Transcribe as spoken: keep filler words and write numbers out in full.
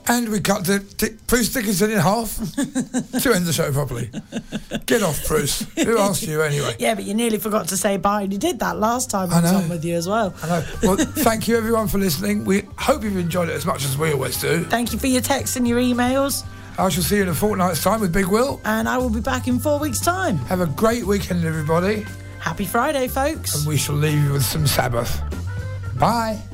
And we cut the t- Bruce Dickinson in half to end the show properly. Get off, Bruce. Who asked you anyway? Yeah, but you nearly forgot to say bye. And you did that last time I, I was know. on with you as well. I know. Well, thank you everyone for listening. We hope you've enjoyed it as much as we always do. Thank you for your texts and your emails. I shall see you in a fortnight's time with Big Will. And I will be back in four weeks' time. Have a great weekend, everybody. Happy Friday, folks. And we shall leave you with some Sabbath. Bye.